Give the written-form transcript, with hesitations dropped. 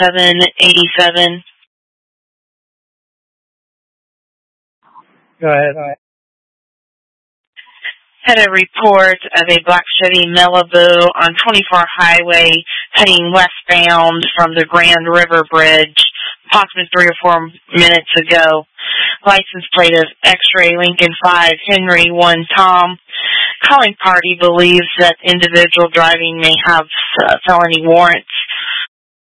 787. Go ahead. Had a report of a black Chevy Malibu on 24 Highway heading westbound from the Grand River Bridge approximately 3 or 4 minutes ago. License plate of X-Ray Lincoln 5 Henry 1 Tom. Calling party believes that individual driving may have felony warrants.